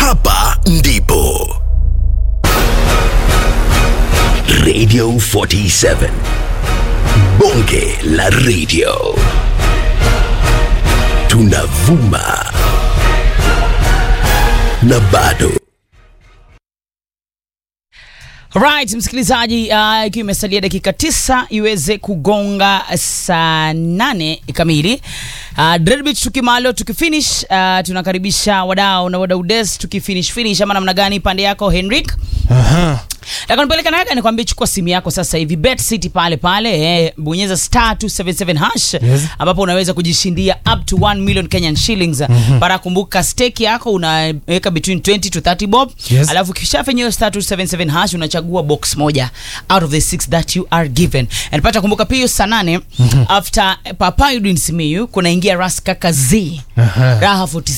hapa ndipo Radio 47 Bonge la Radio. Tunavuma na bado. Alright, msikilizaji, ikiwa imesalia dakika 9 iweze kugonga saa 8 kamili. Dreadbeat tukimalo tukifinish, tunakaribisha wadau na wadau des tukifinish ama namna gani pande yako Henrik? Lakini nipeleka naga nikwambie chukua simu yako sasa hivi Bet City pale bonyeza *277# Yes. ambapo unaweza kujishindia up to 1 million Kenyan shillings. Para kumbuka stake yako unaweka between 20 to 30 bob. Yes. Alafu kishafanyia *277# unachagua box moja out of the 6 that you are given. And pata kumbuka pia saa 8 after Papa Udin Simiyu kuna ingia Ras Kaka Z. Raha